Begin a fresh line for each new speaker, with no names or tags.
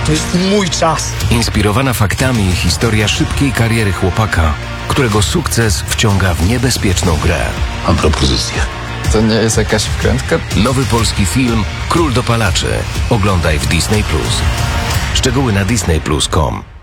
To jest mój czas.
Inspirowana faktami historia szybkiej kariery chłopaka, którego sukces wciąga w niebezpieczną grę.
Mam propozycję.
To nie jest jakaś wkrętka?
Nowy polski film Król dopalaczy. Oglądaj w Disney+. Szczegóły na disneyplus.com.